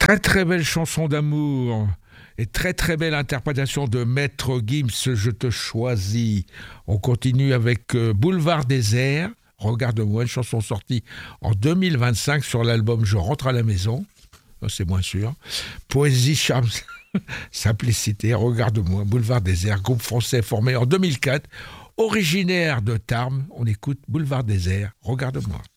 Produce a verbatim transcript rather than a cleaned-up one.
Très très belle chanson d'amour et très très belle interprétation de Maître Gims, Je te choisis. On continue avec euh, Boulevard désert, Regarde-moi, une chanson sortie en deux mille vingt-cinq sur l'album Je rentre à la maison. C'est moins sûr. Poésie, charme, simplicité, Regarde-moi, Boulevard désert, groupe français formé en deux mille quatre, originaire de Tarbes. On écoute Boulevard désert, Regarde-moi.